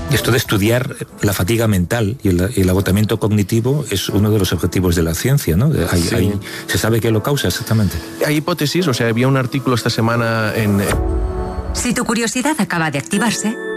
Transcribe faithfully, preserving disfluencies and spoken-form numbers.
Esto de estudiar la fatiga mental y el, el agotamiento cognitivo es uno de los objetivos de la ciencia, ¿no? Hay, sí. hay, ¿Se sabe qué lo causa exactamente? Hay hipótesis, o sea, había un artículo esta semana en... Si tu curiosidad acaba de activarse,